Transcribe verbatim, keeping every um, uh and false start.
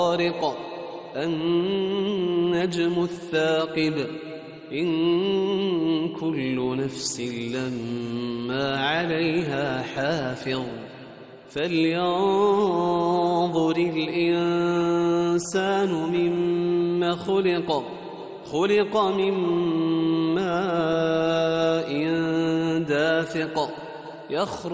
الطارق النجم الثاقب إن كل نفس لما عليها حافظ فلينظر الإنسان مما خلق خلق من ماء دافق يخرج